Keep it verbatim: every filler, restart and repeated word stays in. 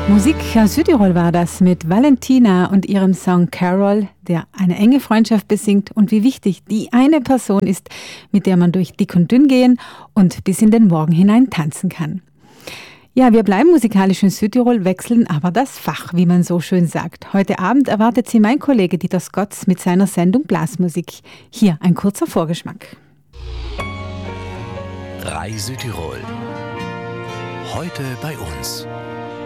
Musik aus Südtirol war das mit Valentina und ihrem Song Carol, der eine enge Freundschaft besingt und wie wichtig die eine Person ist, mit der man durch dick und dünn gehen und bis in den Morgen hinein tanzen kann. Ja, wir bleiben musikalisch in Südtirol, wechseln aber das Fach, wie man so schön sagt. Heute Abend erwartet Sie mein Kollege Dieter Scotts mit seiner Sendung Blasmusik. Hier ein kurzer Vorgeschmack. Rai Südtirol. Heute bei uns.